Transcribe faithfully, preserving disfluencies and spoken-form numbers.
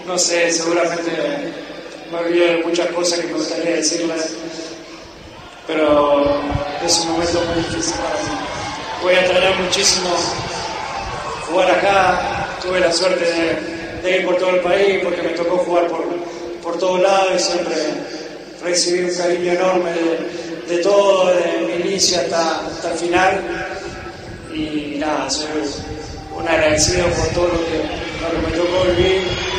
no sé, seguramente me olvidé muchas cosas que me gustaría decirles, pero es un momento muy difícil para mí. Voy a extrañar muchísimo jugar acá, tuve la suerte de, de ir por todo el país porque me tocó jugar por, por todos lados y siempre recibí un cariño enorme de, de todo, desde mi inicio hasta, hasta el final. Y nada, soy un agradecido por todo lo que, lo que me tocó vivir.